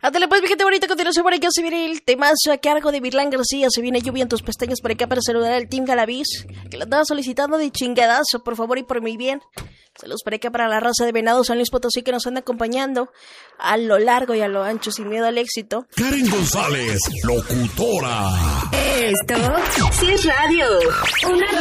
Ándale pues, mi gente bonita, continuación por acá se viene el temazo a cargo de Virlán García. Se viene lluvia en tus pestañas por acá para saludar al Team Galaviz, que lo andaba solicitando de chingadazo, por favor y por mi bien. Saludos por acá para la raza de Venado San Luis Potosí que nos anda acompañando a lo largo y a lo ancho, sin miedo al éxito. Karen González, locutora. Esto sí es radio. Una